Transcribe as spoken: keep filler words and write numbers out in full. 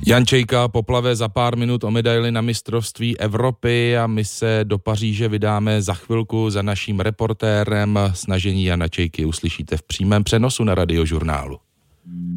Jan Čejka poplave za pár minut o medaili na mistrovství Evropy a my se do Paříže vydáme za chvilku za naším reportérem. Snažení Jana Čejky uslyšíte v přímém přenosu na Radiožurnálu.